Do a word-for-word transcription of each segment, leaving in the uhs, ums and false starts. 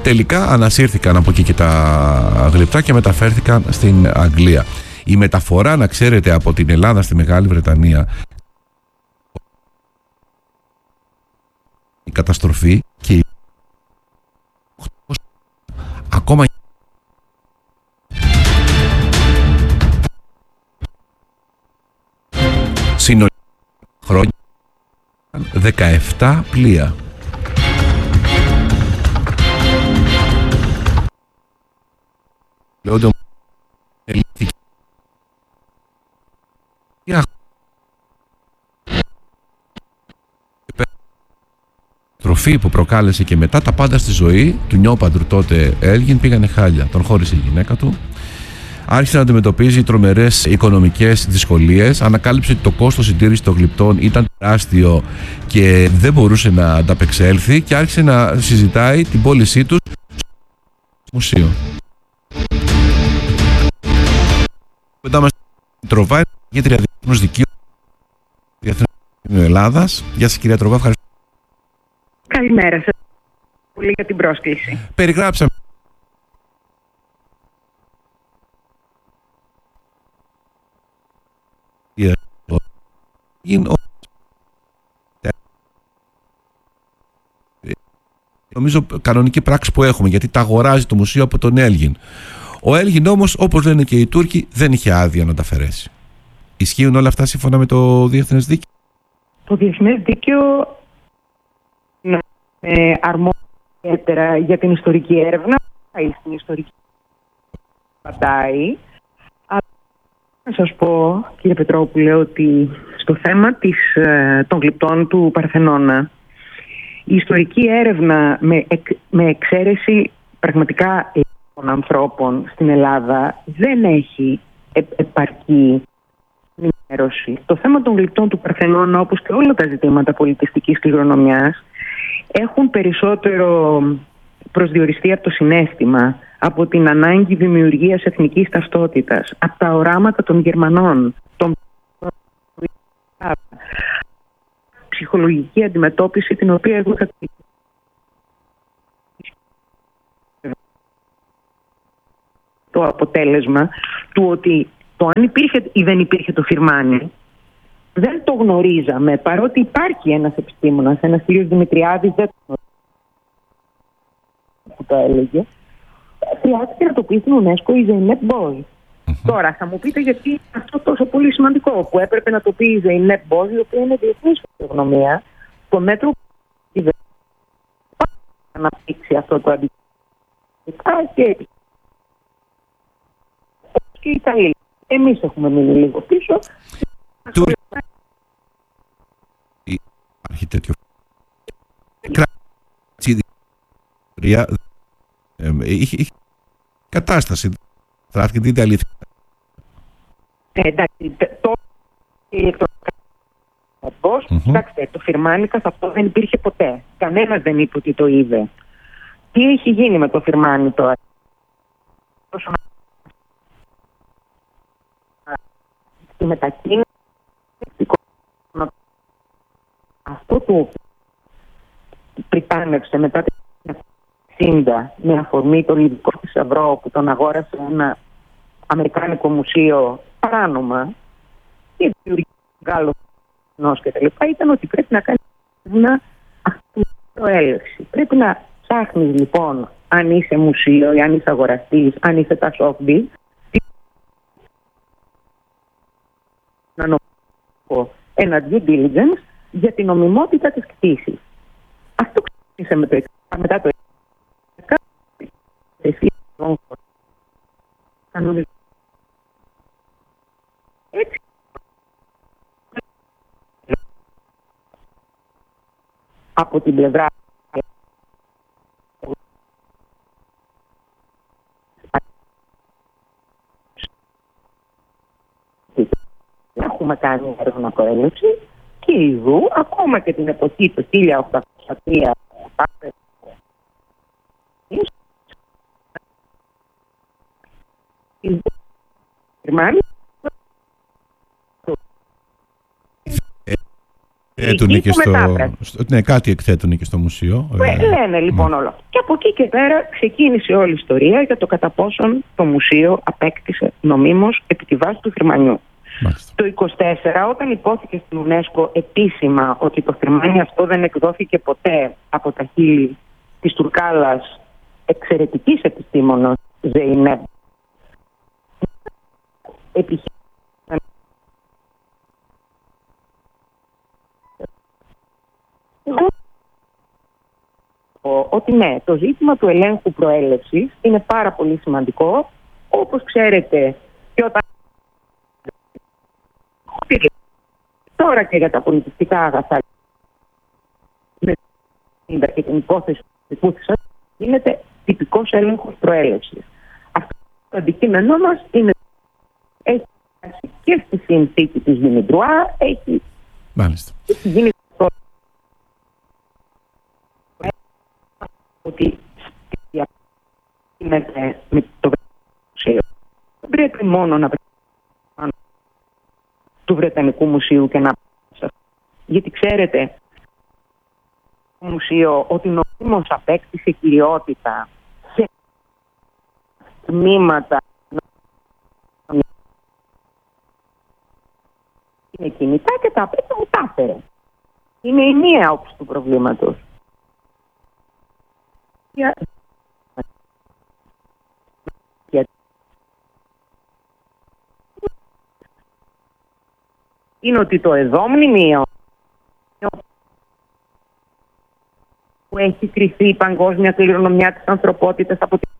Τελικά ανασύρθηκαν από εκεί και τα γλυπτά και μεταφέρθηκαν στην Αγγλία. Η μεταφορά, να ξέρετε, από την Ελλάδα στη Μεγάλη Βρετανία, η καταστροφή και η... ακόμα συνολικά χρόνια δεκαεπτά πλοία. Λέω τροφή που προκάλεσε και μετά τα πάντα στη ζωή του νιόπαντρου τότε Έλγιν πήγανε χάλια. Τον χώρισε η γυναίκα του. Άρχισε να αντιμετωπίζει τρομερές οικονομικές δυσκολίες. Ανακάλυψε ότι το κόστος συντήρησης των γλυπτών ήταν τεράστιο και δεν μπορούσε να ανταπεξέλθει και άρχισε να συζητάει την πώλησή τους στο μουσείο. Μετά μας Τροβά, γήτρια διεθνούς δικαίου Διεθνούς Ελλάδας. Γεια σας κυρία Τροβά, ευχαριστώ. Καλημέρα σας. Πολύ για την πρόσκληση. Περιγράψαμε νομίζω κανονική πράξη που έχουμε, γιατί τα αγοράζει το μουσείο από τον Έλγιν. Ο Έλγιν όμως, όπως λένε και οι Τούρκοι, δεν είχε άδεια να τα αφαιρέσει. Ισχύουν όλα αυτά σύμφωνα με το διεθνές δίκαιο? Το διεθνές δίκαιο είναι αρμόδια για την ιστορική έρευνα, στην ιστορική πατάει. Αλλά να σας πω, κύριε Πετρόπουλε, ότι στο θέμα της, των γλυπτών του Παρθενώνα, η ιστορική έρευνα με, εκ, με εξαίρεση πραγματικά των ανθρώπων στην Ελλάδα δεν έχει επ, επαρκή ενημέρωση. Το θέμα των γλυπτών του Παρθενώνα, όπως και όλα τα ζητήματα πολιτιστικής κληρονομιάς, έχουν περισσότερο προσδιοριστεί από το συναίσθημα, από την ανάγκη δημιουργίας εθνικής ταυτότητας, από τα οράματα των Γερμανών, των ψυχολογική αντιμετώπιση την οποία εγώ θα το αποτέλεσμα του ότι το αν υπήρχε ή δεν υπήρχε το Φιρμάνι δεν το γνωρίζαμε, παρότι υπάρχει ένας επιστήμονας, ένας κ. Δημητριάδης, δεν το που το έλεγε, χρειάστηκε να το πει στην UNESCO η Ζεϊνέπ Μποζ. Mm-hmm. Τώρα θα μου πείτε γιατί αυτό τόσο πολύ σημαντικό που έπρεπε να το πει η Ζεϊνέπ Μποζ, η οποία είναι διεθνής φωτογνωμία, το μέτρο που δεν θα αναπτύξει αυτό το αντικείμενο και και η Ιταλία. Εμείς έχουμε μείνει λίγο πίσω. Υπάρχει τέτοιο είχε κατάσταση. Τράφηκε την αλήθεια. Εντάξει, το ηλεκτρονικά. Κοιτάξτε, το Φιρμάνι καθ' αυτό δεν υπήρχε ποτέ. Κανένας δεν είπε ότι το είδε. Τι έχει γίνει με το Φιρμάνι τώρα? Τη μετακίνηση αυτό που πριτάνευσε μετά την εξήντα με αφορμή το Λιβικό θησαυρό που τον αγόρασε ένα αμερικάνικο μουσείο παράνομα και δημιουργεί Γάλλο και τα λοιπά, ήταν ότι πρέπει να κάνει μια αυτοέλεξη. Πρέπει να ψάχνεις λοιπόν αν είσαι μουσείο ή αν είσαι αγοραστής, αν είσαι τα σόφμπι, να νομικό ένα due diligence για την νομιμότητα της κτήσης. Αυτό ξεκίνησε με το εξήντα, μετά το εξήντα. Έτσι. Από την πλευρά έχουμε κάνει έρευνα προέλευση και ειδού, ακόμα και την εποχή του χίλια οκτακόσια τρία εκθέτουν και στο, στο, ναι, κάτι εκθέτουν και στο μουσείο. Ε, λένε λοιπόν ναι. όλο αυτό. Και από εκεί και πέρα ξεκίνησε όλη η ιστορία για το κατά πόσον το μουσείο απέκτησε νομίμως επί τη βάση του Φρυμανιού. Μάλιστα. Το είκοσι τέσσερα, όταν υπόθηκε στην UNESCO επίσημα ότι το Φρυμάνι αυτό δεν εκδόθηκε ποτέ από τα χείλη της Τουρκάλας εξαιρετικής επιστήμονας Ζεϊνέπ, επιχείρησε ότι ναι, το ζήτημα του ελέγχου προέλευσης είναι πάρα πολύ σημαντικό. Όπως ξέρετε, και όταν τώρα και για τα πολιτιστικά αγαθά και την υπόθεση που σας γίνεται τυπικός έλεγχος προέλευσης. Αυτό το αντικείμενό μας είναι έχει και στη συνθήκη της Δημητρουά, έχει, έχει γίνει ότι γίνεται με το μουσείο. Δεν πρέπει μόνο να πρέπει του Βρετανικού Μουσείου και να γιατί ξέρετε το μουσείο ότι νομίμως απέκτησε κυριότητα σε τμήματα είναι κινητά και τα απέκτησε μετάφερε. Είναι η μία όψη του προβλήματος. Είναι ότι το εδώ μνημείο που έχει κρυφθεί η παγκόσμια κληρονομιά της ανθρωπότητας από τη...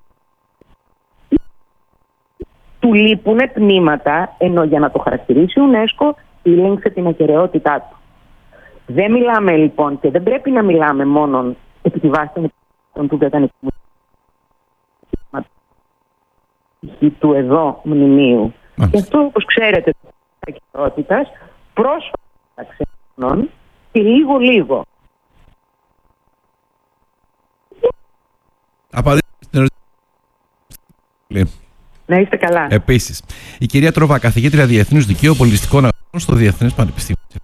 του λείπουν τμήματα, ενώ για να το χαρακτηρίσει η UNESCO ήλεγξε την ακεραιότητά του. Δεν μιλάμε λοιπόν και δεν πρέπει να μιλάμε μόνο επί τη βάση των του Βρετανικού του εδώ μνημείου. Mm. Και αυτό, όπως ξέρετε, της ακεραιότητας πρόσφατα ξένων και λίγο λίγο. Απαντήστε στην ερώτηση. Να είστε καλά. Επίσης, η κυρία Τρόβα, καθηγήτρια Διεθνούς Δικαίου Πολιτιστικών Αγώνων στο Διεθνές Πανεπιστήμιο.